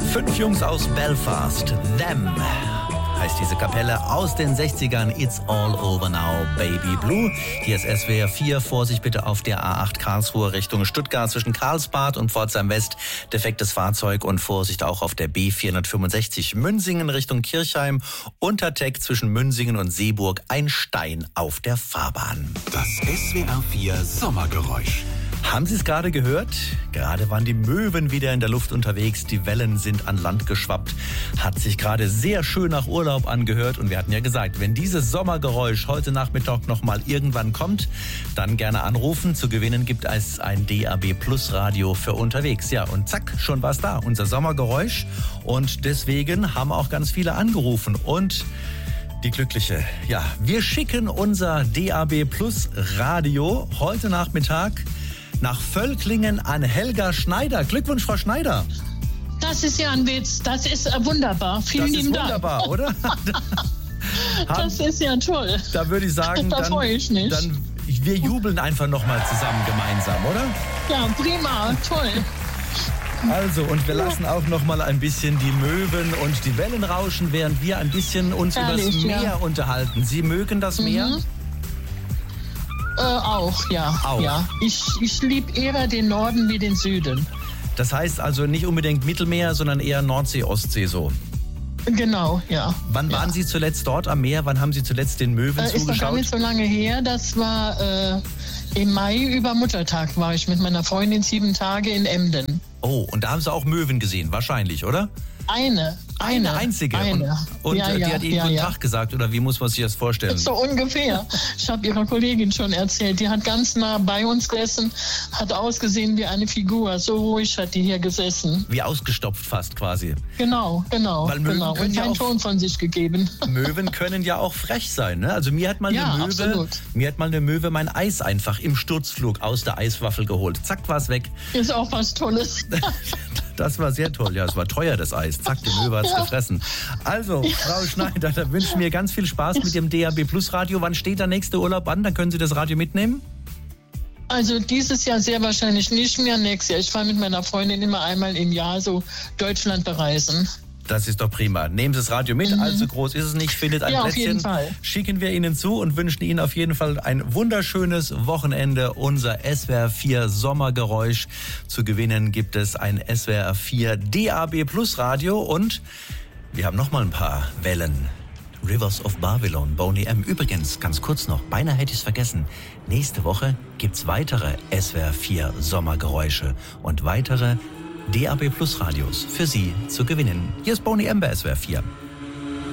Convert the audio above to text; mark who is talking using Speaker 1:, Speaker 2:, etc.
Speaker 1: 5 Jungs aus Belfast, Them heißt diese Kapelle aus den 60ern. It's all over now, baby blue. Hier ist SWR 4. Vorsicht bitte auf der A8 Karlsruhe Richtung Stuttgart zwischen Karlsbad und Pforzheim West. Defektes Fahrzeug und Vorsicht auch auf der B465 Münsingen Richtung Kirchheim. Unterteck zwischen Münsingen und Seeburg. Ein Stein auf der Fahrbahn.
Speaker 2: Das SWR 4 Sommergeräusch.
Speaker 1: Haben Sie es gerade gehört? Gerade waren die Möwen wieder in der Luft unterwegs. Die Wellen sind an Land geschwappt. Hat sich gerade sehr schön nach Urlaub angehört. Und wir hatten ja gesagt, wenn dieses Sommergeräusch heute Nachmittag nochmal irgendwann kommt, dann gerne anrufen. Zu gewinnen gibt es ein DAB Plus Radio für unterwegs. Ja, und zack, schon war's da. Unser Sommergeräusch. Und deswegen haben auch ganz viele angerufen. Und die Glückliche. Ja, wir schicken unser DAB Plus Radio heute Nachmittag nach Völklingen an Helga Schneider. Glückwunsch, Frau Schneider.
Speaker 3: Das ist ja ein Witz. Das ist wunderbar. Vielen lieben Dank.
Speaker 1: Das ist wunderbar, oder?
Speaker 3: Das ist ja toll.
Speaker 1: Da würde ich sagen,
Speaker 3: da freue ich mich.
Speaker 1: Wir jubeln einfach nochmal zusammen gemeinsam, oder?
Speaker 3: Ja, prima. Toll.
Speaker 1: Also, und wir lassen auch nochmal ein bisschen die Möwen und die Wellen rauschen, während wir ein bisschen uns über das Meer unterhalten. Sie mögen das Meer?
Speaker 3: Auch, ja.
Speaker 1: Auch.
Speaker 3: Ja. Ich liebe eher den Norden wie den Süden.
Speaker 1: Das heißt also nicht unbedingt Mittelmeer, sondern eher Nordsee, Ostsee so.
Speaker 3: Genau, ja.
Speaker 1: Wann waren Sie zuletzt dort am Meer? Wann haben Sie zuletzt den Möwen zugeschaut?
Speaker 3: Ist noch gar nicht so lange her. Das war im Mai über Muttertag war ich mit meiner Freundin 7 Tage in Emden.
Speaker 1: Oh, und da haben Sie auch Möwen gesehen, wahrscheinlich, oder?
Speaker 3: Eine einzige.
Speaker 1: Und die hat Ihnen guten Tag gesagt, oder wie muss man sich das vorstellen?
Speaker 3: So ungefähr. Ich habe Ihrer Kollegin schon erzählt, die hat ganz nah bei uns gesessen, hat ausgesehen wie eine Figur. So ruhig hat die hier gesessen.
Speaker 1: Wie ausgestopft fast quasi.
Speaker 3: Genau.
Speaker 1: Weil Möwen
Speaker 3: Und keinen Ton von sich gegeben.
Speaker 1: Möwen können ja auch frech sein, ne? Also mir hat mal eine Möwe mein Eis einfach im Sturzflug aus der Eiswaffel geholt. Zack, war's weg.
Speaker 3: Ist auch was Tolles.
Speaker 1: Das war sehr toll. Ja, es war teuer, das Eis. Zack, die Möwe hat's gefressen. Also, Frau Schneider, da wünsche ich mir ganz viel Spaß mit dem DAB Plus Radio. Wann steht der nächste Urlaub an? Dann können Sie das Radio mitnehmen?
Speaker 3: Also dieses Jahr sehr wahrscheinlich nicht mehr, nächstes Jahr. Ich fahre mit meiner Freundin immer einmal im Jahr so Deutschland bereisen.
Speaker 1: Das ist doch prima. Nehmen Sie das Radio mit, allzu groß ist es nicht, findet ein Plätzchen.
Speaker 3: Auf jeden Fall.
Speaker 1: Schicken wir Ihnen zu und wünschen Ihnen auf jeden Fall ein wunderschönes Wochenende. Unser SWR 4 Sommergeräusch. Zu gewinnen gibt es ein SWR 4 DAB Plus Radio und wir haben noch mal ein paar Wellen. Rivers of Babylon, Boney M. Übrigens, ganz kurz noch, beinahe hätte ich es vergessen. Nächste Woche gibt's weitere SWR 4 Sommergeräusche und weitere DAB Plus Radios für Sie zu gewinnen. Hier ist Boney M. bei SWR 4.